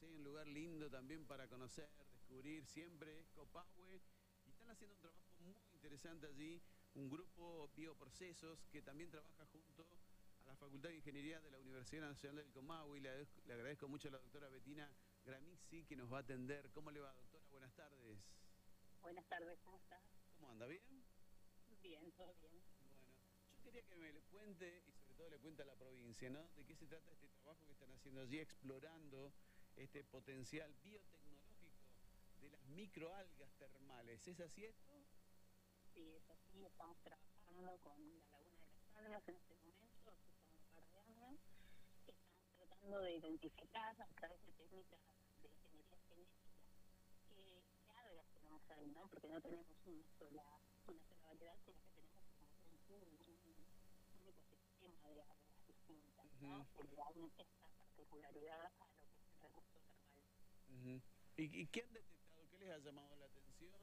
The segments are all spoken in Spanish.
Si hay un lugar lindo también para conocer, descubrir, siempre es Copahue. Y están haciendo un trabajo muy interesante allí, un grupo Bioprocesos que también trabaja junto a la Facultad de Ingeniería de la Universidad Nacional del Comahue. Y le agradezco mucho a la doctora Bettina Gramizzi que nos va a atender. ¿Cómo le va, doctora? Buenas tardes. Buenas tardes, ¿cómo estás? ¿Cómo anda? ¿Bien? Bien, todo bien. Bueno, yo quería que me le cuente, y sobre todo le cuente a la provincia, ¿no? ¿De qué se trata este trabajo que están haciendo allí, explorando este potencial biotecnológico de las microalgas termales? ¿Es así esto? Sí, es así, estamos trabajando con la Laguna de las Algas en este momento, hace ya un par de años. Estamos tratando de identificar a través de técnicas de ingeniería genética qué algas tenemos ahí, ¿no? Porque no tenemos una sola variedad, sino que tenemos como un ecosistema de algas distintas, ¿no? Ujú, Que le dan esta particularidad a lo que es el recurso termal. ujú. ¿Y qué han detectado? ¿Qué les ha llamado la atención?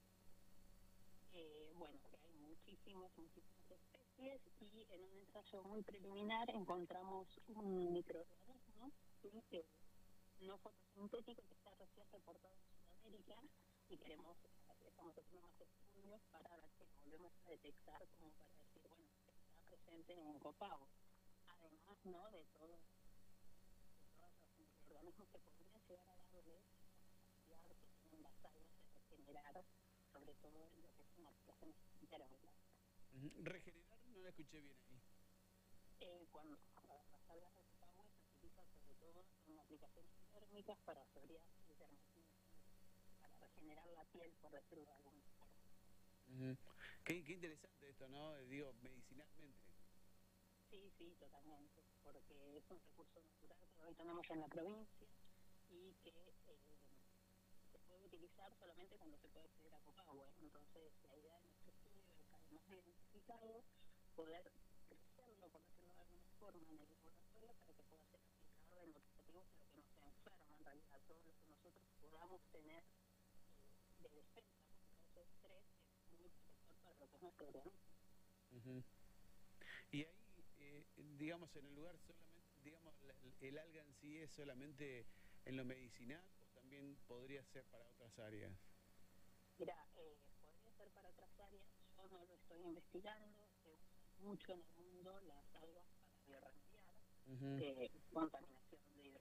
Bueno, que hay muchísimas especies y en un ensayo muy preliminar encontramos un microorganismo, ¿sí? No fotosintético que está recién reportado en Sudamérica y estamos haciendo más estudios para ver si lo volvemos a detectar como para decir, bueno, está presente en Copahue. Además, ¿no? De todos los microorganismos que podrían llegar a darle esa capacidad que tienen las algas de regenerar, sobre todo en lo que es una aplicación térmica. Ujú. Regenerar no la escuché bien ahí. Cuando las algas de Copahue se utilizan sobre todo en aplicaciones térmicas para psoriasis, dermatitis, para regenerar la piel, por decirlo de alguna forma. Ujú. Qué interesante esto, ¿no? Digo, medicinalmente. Sí, sí, totalmente, porque es un recurso natural que hoy tenemos en la provincia y que se puede utilizar solamente cuando se puede acceder a Copahue. Entonces, la idea de nuestro estudio es, además de identificarlo, poder crecerlo, por decirlo de alguna forma, en el laboratorio para que pueda ser aplicado en objetivos de lo que nos enferma, en realidad, todo lo que nosotros podamos tener de defensa contra ese estrés es muy protector para lo que es nuestro organismo. Ujú. Y ahí, digamos, en el lugar solamente, digamos, el alga en sí es solamente en lo medicinal o también podría ser para otras áreas. Mira, podría ser para otras áreas, yo no lo estoy investigando, se usan mucho en el mundo las algas para biorremediar, Ujú, contaminantes